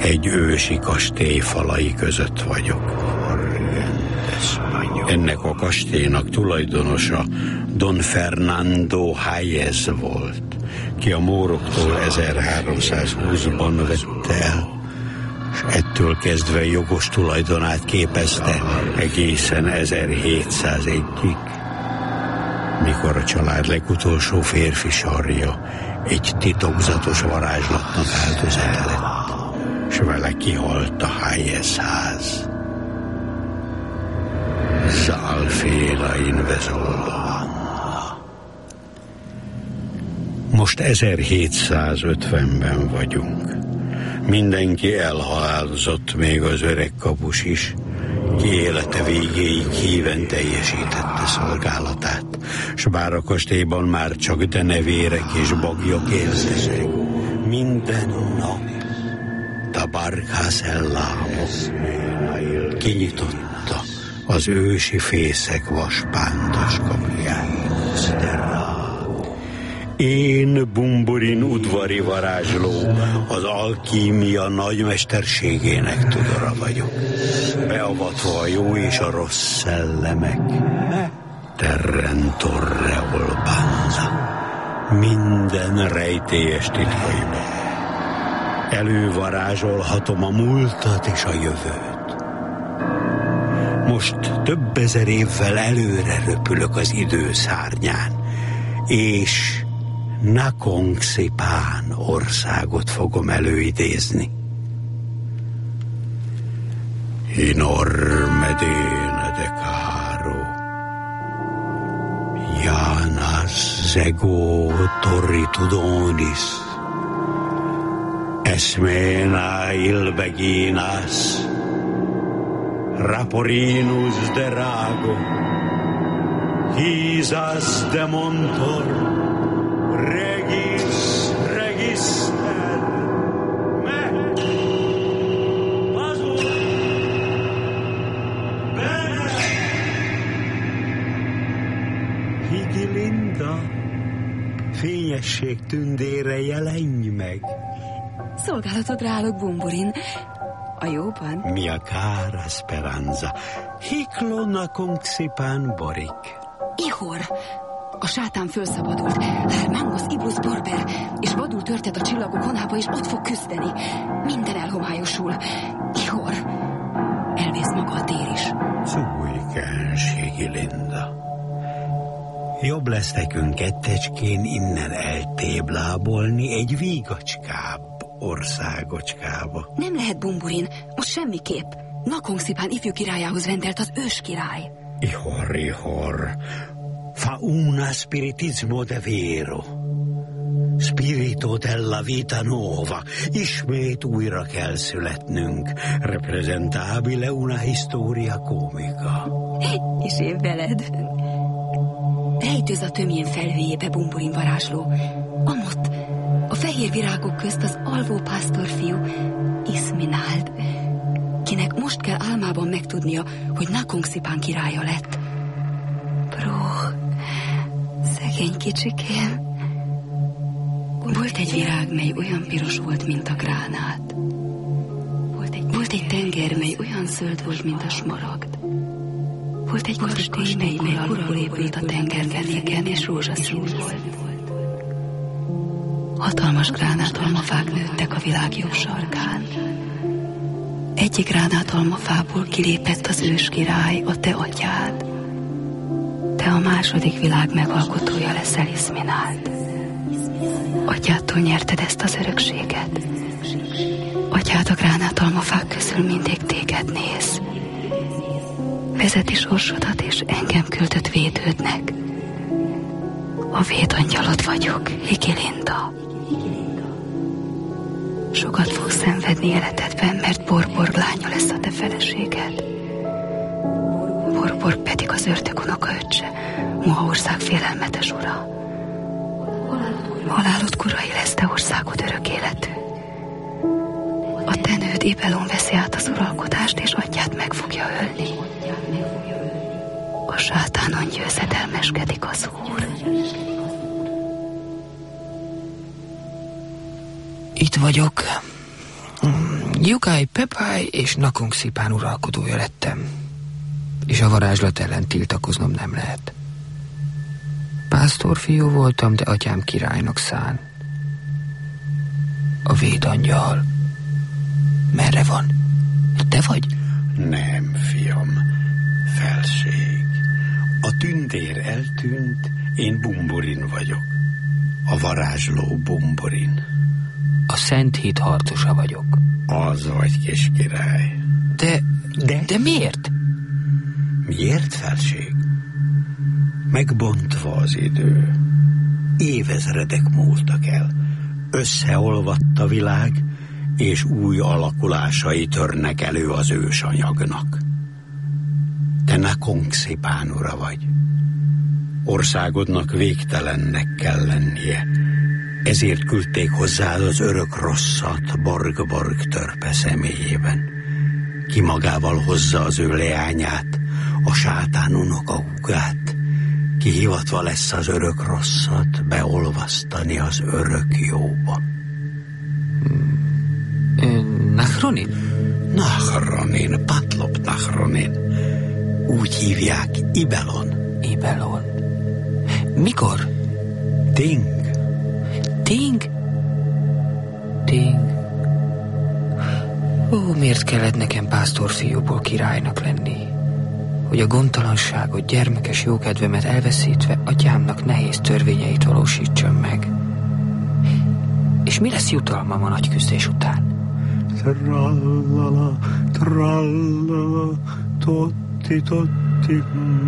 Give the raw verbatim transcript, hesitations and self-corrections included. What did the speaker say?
Egy ősi kastély falai között vagyok. Ennek a kastélynak tulajdonosa Don Fernando Hayez volt, ki a móroktól ezerháromszázhúszban vette el, és ettől kezdve jogos tulajdonát képezte egészen ezerhétszázegyig, mikor a család legutolsó férfi sarja egy titokzatos varázslatnak áldozata lett, s vele kihalt a Hayez ház. Zalféla invezolva. Most ezerhétszázötvenben vagyunk. Mindenki elhalálozott, még az öreg kapus is, ki élete végéig híven teljesítette szolgálatát, s bár a kastélyban már csak denevérek és bagyok éltek, minden nap Tabarkásellamo kinyitotta az ősi fészek vaspántos kapuját. Én Bumburin udvari varázsló, az alkímia nagymesterségének tudora vagyok, beavatva a jó és a rossz szellemek Terrentorre Olbanda minden rejtélyes titkaiba. Elővarázsolhatom a múltat és a jövőt. Most több ezer évvel előre röpülök az idő szárnyán, és Nakhon Szipán országot fogom előidézni. Inor Medina de Caro, Jánas Zego Torritudonis, Esmena Ilbeginas, Raporinus de Rago, Hizas de Montor, Regis Register, Me, Azul, Bene, Higilinda, fényesség tündére, jelenj meg! Szolgálatodra állok, Bumburin. A jóban? Mi a cara speranza? Hiklo Nakhon Szipán borik. Ihor! A sátán fölszabadult. Hermangos Ibrus Borber, és vadul törtet a csillagok honába, és ott fog küzdeni. Minden elhomályosul. Ihor! Elvész maga a tér is. Szújkánségi Linda. Jobb lesz nekünk kettecskén innen eltéblábolni egy vígacskább országocskába. Nem lehet, Bumburin, most semmiképp. Nakhon Szipán ifjú királyához rendelt az ős király. Ihor, ihor. Fa una spiritismo de vero. Spirito della vita nuova. Ismét újra kell születnünk. Representabile una historia comica. És én veled. Rejtőz a tömjén felhőjébe, Bumburin varázsló. Amott, a fehér virágok közt az alvó pásztorfiú, Isminald, kinek most kell álmában megtudnia, hogy Nakhon Szipán királya lett. Bruch, szegény kicsikém. Volt egy virág, mely olyan piros volt, mint a gránát. Volt egy, volt egy tenger, mely olyan zöld volt, mint a smaragd. Volt egy kastély, mely uralul épült a tengerfenéken, és rózsaszín volt. Hatalmas gránátalmafák nőttek a világ jobb sarkán. Egyik gránátalmafából kilépett az őskirály, a te atyád. Te a második világ megalkotója leszel, Isminald. Atyádtól nyerted ezt az örökséget. Atyád a gránátalmafák közül mindig téged néz. Vezeti sorsodat, és engem küldött védődnek. A védangyalod vagyok, Higilinda. Sokat fogsz szenvedni életedben, mert Borborg lánya lesz a te feleséged. Borborg pedig az ördög unokaöccse, Mohaország félelmetes ura. Halálod kurai lesz te országod örök életű. A te nőd Ibelon veszi át az uralkodást, és atyát meg fogja ölni. A sátánon győzedelmeskedik az Úr. Itt vagyok. Jukai Pepai és Nakong Szipán uralkodója lettem, és a varázslat ellen tiltakoznom nem lehet. Pásztorfiú voltam, de atyám királynak szán. A védangyal merre van? Te vagy? Nem, fiam, felség. A tündér eltűnt, én Bumburin vagyok. A varázsló Bumburin. A Szent Híd harcosa vagyok. Az vagy, kis király. De, de, de miért? Miért, felség? Megbontva az idő. Évezredek múltak el. Összeolvadt a világ, és új alakulásai törnek elő az ősanyagnak. Te Nakong Szipán ura vagy. Országodnak végtelennek kell lennie. Ezért küldték hozzád az örök rosszat Borg-Borg törpe személyében. Ki magával hozza az ő leányát, a sátán unokahúgát. Ki hivatva lesz az örök rosszat beolvasztani az örök jóba. Nahronin? Nahronin, Patlop Nahronin. Úgy hívják, Ibelon. Ibelon. Mikor? Ting. Ting? Ting. Ó, miért kellett nekem pásztorfiúból királynak lenni? Hogy a gondtalanságot, gyermekes jókedvemet elveszítve atyámnak nehéz törvényeit valósítsam meg. És mi lesz jutalmam a nagy küzdés után? Trallala, trallala, totti, totti.